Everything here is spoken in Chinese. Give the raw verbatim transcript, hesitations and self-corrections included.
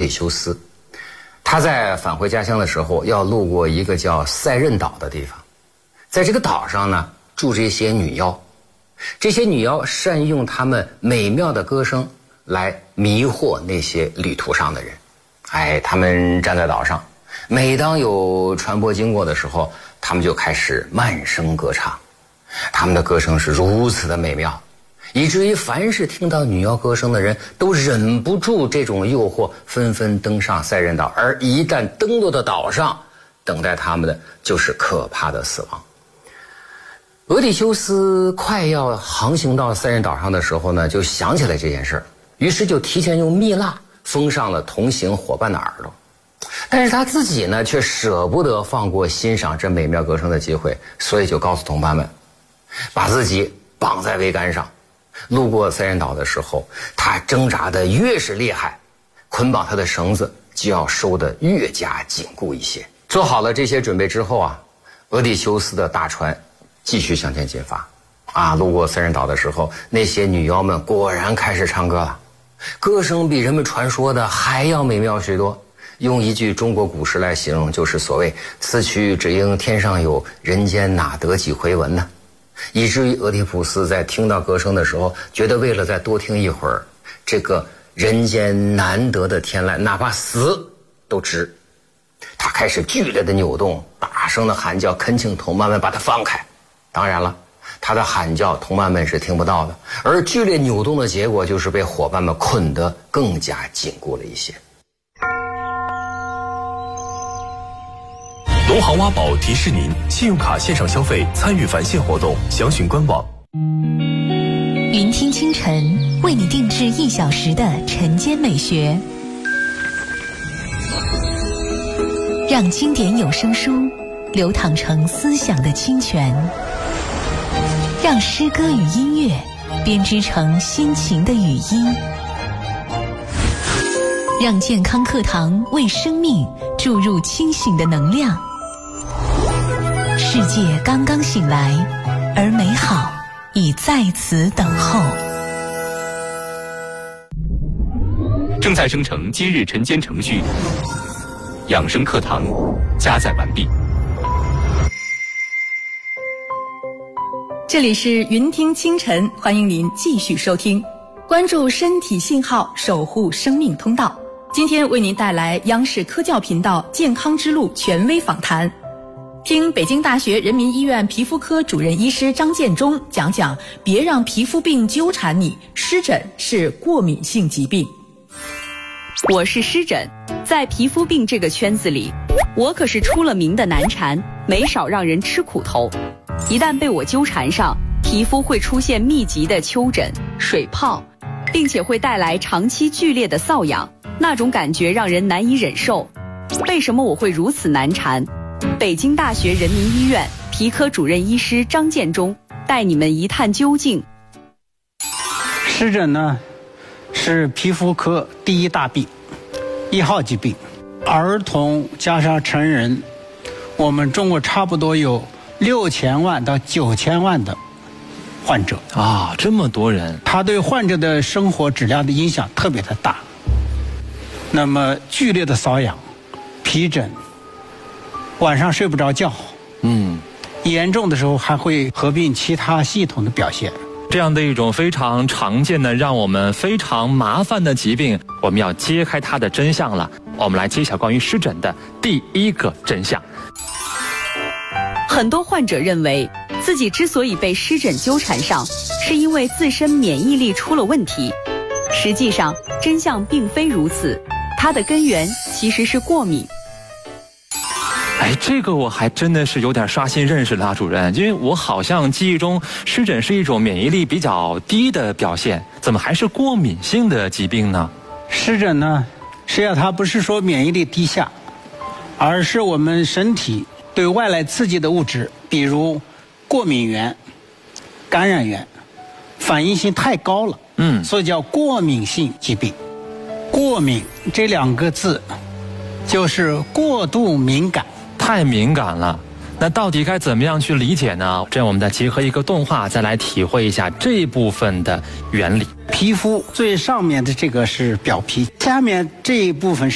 底修斯。他在返回家乡的时候，要路过一个叫塞壬岛的地方，在这个岛上呢，住着一些女妖。这些女妖善用她们美妙的歌声来迷惑那些旅途上的人。哎，他们站在岛上，每当有船舶经过的时候，他们就开始慢声歌唱。他们的歌声是如此的美妙，以至于凡是听到女妖歌声的人都忍不住这种诱惑，纷纷登上塞壬岛。而一旦登陆到岛上，等待他们的就是可怕的死亡。俄狄修斯快要航行到塞壬岛上的时候呢，就想起来这件事儿，于是就提前用蜜蜡封上了同行伙伴的耳朵。但是他自己呢，却舍不得放过欣赏这美妙歌声的机会，所以就告诉同伴们，把自己绑在桅杆上。路过塞壬岛的时候，他挣扎得越是厉害，捆绑他的绳子就要收得越加紧固一些。做好了这些准备之后啊，俄狄修斯的大船继续向前进发。啊，路过塞壬岛的时候，那些女妖们果然开始唱歌了，歌声比人们传说的还要美妙许多。用一句中国古诗来形容，就是所谓此曲只应天上有，人间哪得几回闻呢？以至于俄狄浦斯在听到歌声的时候，觉得为了再多听一会儿，这个人间难得的天籁，哪怕死都值。他开始剧烈的扭动，大声的喊叫，恳请同伴们把他放开。当然了，他的喊叫同伴们是听不到的，而剧烈扭动的结果就是被伙伴们捆得更加紧固了一些。 农行挖宝提示您：信用卡线上消费参与返现活动，详询官网。 云听清晨为你定制一小时的晨间美学，让经典有声书流淌成思想的清泉，让诗歌与音乐编织成心情的语音，让健康课堂为生命注入清醒的能量。世界刚刚醒来，而美好已在此等候。 正在生成今日晨间程序，养生课堂加载完毕。 这里是云听清晨，欢迎您继续收听，关注身体信号，守护生命通道。今天为您带来央视科教频道健康之路权威访谈，听北京大学人民医院皮肤科主任医师张建中讲讲，别让皮肤病纠缠你，湿疹是过敏性疾病。 我是湿疹，在皮肤病这个圈子里，我可是出了名的难缠，没少让人吃苦头。一旦被我纠缠上，皮肤会出现密集的丘疹、水泡，并且会带来长期剧烈的瘙痒，那种感觉让人难以忍受。为什么我会如此难缠？北京大学人民医院皮科主任医师张建中带你们一探究竟。 湿疹呢，是皮肤科第一大病，一号疾病。儿童加上成人，我们中国差不多有六千万到九千万的患者啊，这么多人， 它对患者的生活质量的影响特别的大。那么剧烈的瘙痒、皮疹，晚上睡不着觉，嗯，严重的时候还会合并其他系统的表现。 这样的一种非常常见的、让我们非常麻烦的疾病，我们要揭开它的真相了。我们来揭晓关于湿疹的第一个真相。 很多患者认为自己之所以被湿疹纠缠上，是因为自身免疫力出了问题。实际上，真相并非如此，它的根源其实是过敏。 哎，这个我还真的是有点刷新认识了啊，主任，因为我好像记忆中湿疹是一种免疫力比较低的表现，怎么还是过敏性的疾病呢？ 湿疹呢，实际上它不是说免疫力低下，而是我们身体对外来刺激的物质，比如过敏原、感染源，反应性太高了，嗯，所以叫过敏性疾病。过敏这两个字，就是过度敏感。 太敏感了，那到底该怎么样去理解呢？这样我们再结合一个动画，再来体会一下这一部分的原理。 皮肤最上面的这个是表皮，下面这一部分是